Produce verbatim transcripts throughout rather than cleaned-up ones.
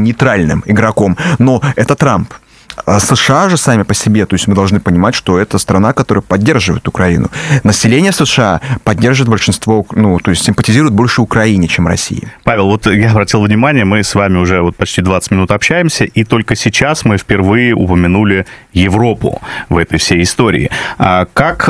нейтральным игроком, но это Трамп. США же сами по себе, то есть мы должны понимать, что это страна, которая поддерживает Украину. Население США поддерживает большинство, ну, то есть симпатизирует больше Украине, чем России. Павел, вот я обратил внимание, мы с вами уже вот почти двадцать минут общаемся, и только сейчас мы впервые упомянули Европу в этой всей истории. А как э,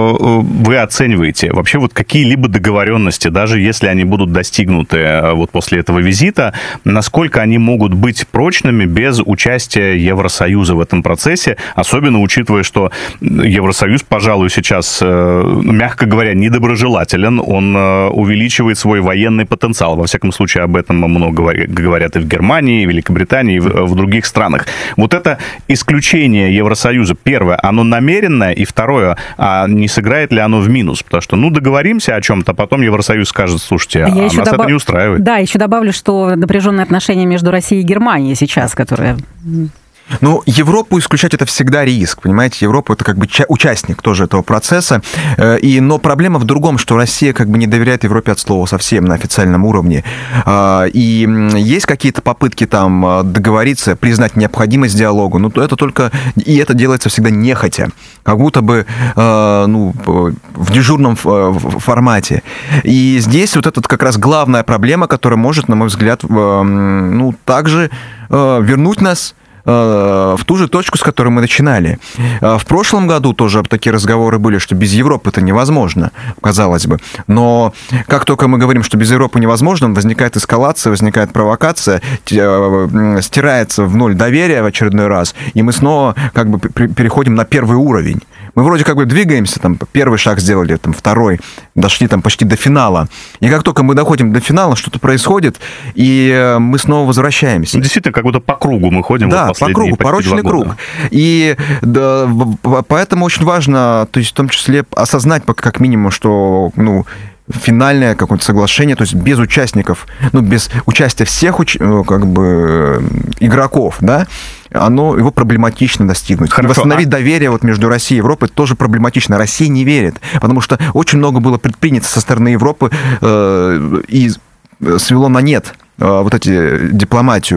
вы оцениваете вообще вот какие-либо договоренности, даже если они будут достигнуты вот после этого визита, насколько они могут быть прочными без участия Евросоюза в этом процессе, особенно учитывая, что Евросоюз, пожалуй, сейчас, мягко говоря, недоброжелателен, он увеличивает свой военный потенциал. Во всяком случае, об этом много говорят и в Германии, и в Великобритании, и в других странах. Вот это исключение Евросоюза, первое, оно намеренное, и второе, а не сыграет ли оно в минус? Потому что, ну, договоримся о чем-то, а потом Евросоюз скажет, слушайте, а Я нас добав... это не устраивает. Да, еще добавлю, что напряженные отношения между Россией и Германией сейчас, которые... Ну, Европу исключать это всегда риск, понимаете? Европа это как бы ча- участник тоже этого процесса. И, но проблема в другом, что Россия как бы не доверяет Европе от слова совсем на официальном уровне. И есть какие-то попытки там договориться, признать необходимость диалога, но это только... И это делается всегда нехотя, как будто бы ну, в дежурном формате. И здесь вот это как раз главная проблема, которая может, на мой взгляд, ну, также вернуть нас в ту же точку, с которой мы начинали. В прошлом году тоже такие разговоры были, что без Европы это невозможно, казалось бы. Но как только мы говорим, что без Европы невозможно, возникает эскалация, возникает провокация, стирается в ноль доверие в очередной раз, и мы снова как бы переходим на первый уровень. Мы вроде как бы двигаемся, там, первый шаг сделали, там, второй, дошли там почти до финала. И как только мы доходим до финала, что-то происходит, и мы снова возвращаемся. Ну, действительно, как будто по кругу мы ходим. Да, вот по кругу, порочный круг. И да, поэтому очень важно, то есть в том числе осознать как минимум, что, ну, финальное какое-то соглашение, то есть без участников, ну, без участия всех как бы игроков, да, оно, его проблематично достигнуть. Хорошо, восстановить а... доверие вот между Россией и Европой тоже проблематично. Россия не верит, потому что очень много было предпринято со стороны Европы э, и свело на нет э, вот эти дипломатию.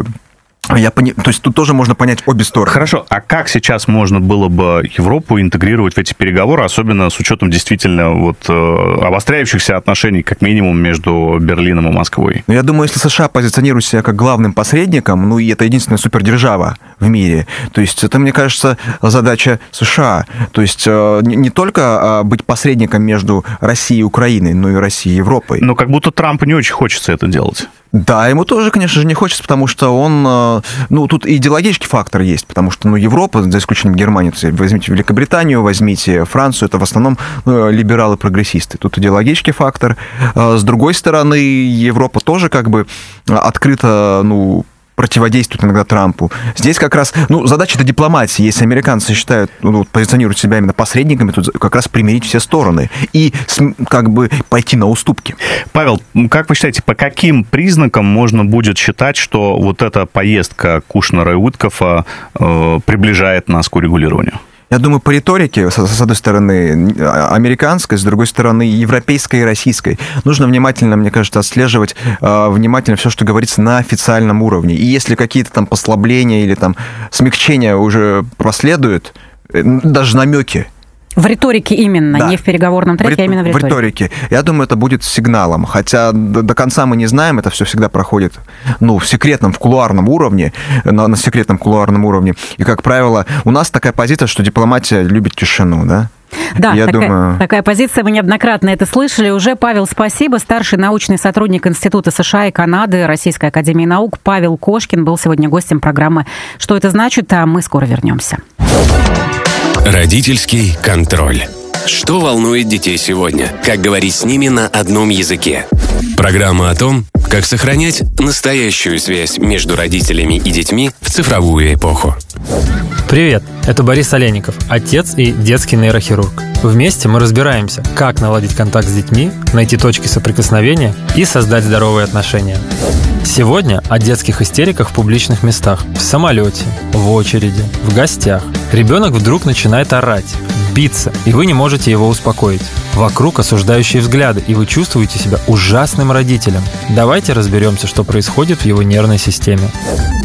Я пони... То есть тут тоже можно понять обе стороны. Хорошо, а как сейчас можно было бы Европу интегрировать в эти переговоры, особенно с учетом действительно вот обостряющихся отношений, как минимум, между Берлином и Москвой? Ну, я думаю, если США позиционирует себя как главным посредником, ну, и это единственная супердержава в мире, то есть это, мне кажется, задача США. То есть не только быть посредником между Россией и Украиной, но и Россией и Европой. Но как будто Трампу не очень хочется это делать. Да, ему тоже, конечно же, не хочется, потому что он... Ну, тут идеологический фактор есть, потому что, ну, Европа, за исключением Германии, возьмите Великобританию, возьмите Францию, это в основном ну, либералы-прогрессисты. Тут идеологический фактор. С другой стороны, Европа тоже как бы открыта, ну, противодействует иногда Трампу. Здесь как раз, ну, задача-то дипломатии. Если американцы считают, ну, позиционируют себя именно посредниками, то как раз примирить все стороны и как бы пойти на уступки. Павел, как вы считаете, по каким признакам можно будет считать, что вот эта поездка Кушнера и Уиткофа э, приближает нас к урегулированию? Я думаю, по риторике, с одной стороны, американской, с другой стороны, европейской и российской, нужно внимательно, мне кажется, отслеживать внимательно все, что говорится на официальном уровне. И если какие-то там послабления или там смягчения уже проследуют, даже намеки, в риторике именно, да. Не в переговорном треке, в, а именно в риторике. В риторике. Я думаю, это будет сигналом. Хотя до, до конца мы не знаем, это все всегда проходит ну, в секретном, в кулуарном уровне, на, на секретном кулуарном уровне. И, как правило, у нас такая позиция, что дипломатия любит тишину, да? Да, Я такая, думаю... такая позиция, вы неоднократно это слышали уже. Павел, спасибо. Старший научный сотрудник Института США и Канады Российской академии наук Павел Кошкин был сегодня гостем программы «Что это значит?», а мы скоро вернемся. Родительский контроль. Что волнует детей сегодня? Как говорить с ними на одном языке? Программа о том, как сохранять настоящую связь между родителями и детьми в цифровую эпоху. Привет, это Борис Олейников, отец и детский нейрохирург. Вместе мы разбираемся, как наладить контакт с детьми, найти точки соприкосновения и создать здоровые отношения. Сегодня о детских истериках в публичных местах, в самолете, в очереди, в гостях. Ребенок вдруг начинает орать, биться, и вы не можете его успокоить. Вокруг осуждающие взгляды, и вы чувствуете себя ужасным родителем. Давайте разберемся, что происходит в его нервной системе.